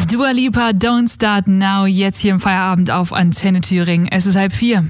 Dua Lipa, Don't Start Now, jetzt hier im Feierabend auf Antenne Thüringen. Es ist 3:30.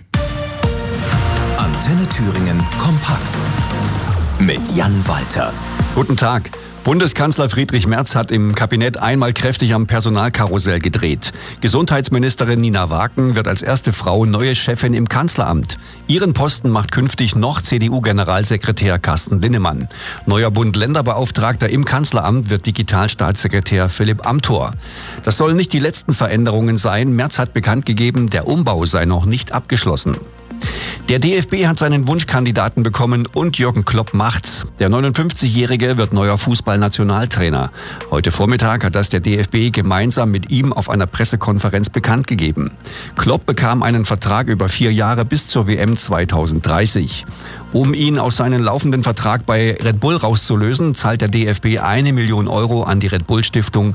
Antenne Thüringen kompakt mit Jan Walter. Guten Tag. Bundeskanzler Friedrich Merz hat im Kabinett einmal kräftig am Personalkarussell gedreht. Gesundheitsministerin Nina Waken wird als erste Frau neue Chefin im Kanzleramt. Ihren Posten macht künftig noch CDU-Generalsekretär Carsten Linnemann. Neuer Bund-Länder-Beauftragter im Kanzleramt wird Digitalstaatssekretär Philipp Amthor. Das sollen nicht die letzten Veränderungen sein. Merz hat bekannt gegeben, der Umbau sei noch nicht abgeschlossen. Der DFB hat seinen Wunschkandidaten bekommen und Jürgen Klopp macht's. Der 59-Jährige wird neuer Fußballnationaltrainer. Heute Vormittag hat das der DFB gemeinsam mit ihm auf einer Pressekonferenz bekannt gegeben. Klopp bekam einen Vertrag über 4 Jahre bis zur WM 2030. Um ihn aus seinem laufenden Vertrag bei Red Bull rauszulösen, zahlt der DFB 1 Million Euro an die Red Bull Stiftung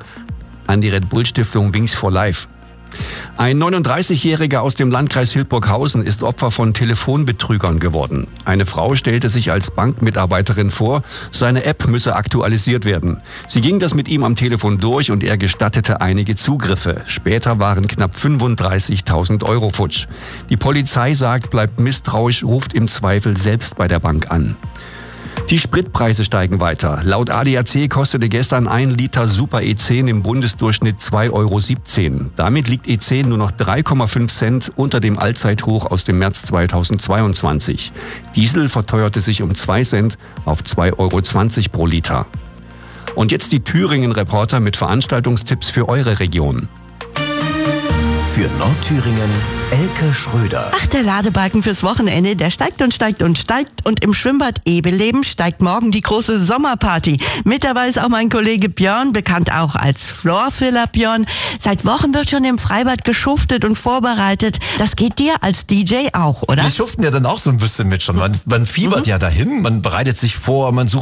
Wings for Life. Ein 39-Jähriger aus dem Landkreis Hildburghausen ist Opfer von Telefonbetrügern geworden. Eine Frau stellte sich als Bankmitarbeiterin vor, seine App müsse aktualisiert werden. Sie ging das mit ihm am Telefon durch und er gestattete einige Zugriffe. Später waren knapp 35.000 Euro futsch. Die Polizei sagt, bleibt misstrauisch, ruft im Zweifel selbst bei der Bank an. Die Spritpreise steigen weiter. Laut ADAC kostete gestern 1 Liter Super E10 im Bundesdurchschnitt 2,17 Euro. Damit liegt E10 nur noch 3,5 Cent unter dem Allzeithoch aus dem März 2022. Diesel verteuerte sich um 2 Cent auf 2,20 Euro pro Liter. Und jetzt die Thüringen-Reporter mit Veranstaltungstipps für eure Region. Für Nordthüringen Elke Schröder. Ach, der Ladebalken fürs Wochenende, der steigt und steigt und steigt. Und im Schwimmbad Ebeleben steigt morgen die große Sommerparty. Mit dabei ist auch mein Kollege Björn, bekannt auch als Floorfiller Björn. Seit Wochen wird schon im Freibad geschuftet und vorbereitet. Das geht dir als DJ auch, oder? Wir schuften ja dann auch so ein bisschen mit schon. Man fiebert ja dahin, man bereitet sich vor, man sucht